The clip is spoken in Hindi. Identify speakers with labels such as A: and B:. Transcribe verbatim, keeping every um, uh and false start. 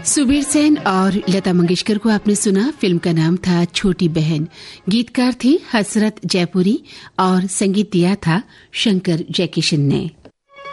A: सुबीर सेन और लता मंगेशकर को आपने सुना। फिल्म का नाम था छोटी बहन। गीतकार थे हसरत जयपुरी और संगीत दिया था शंकर जयकिशन ने।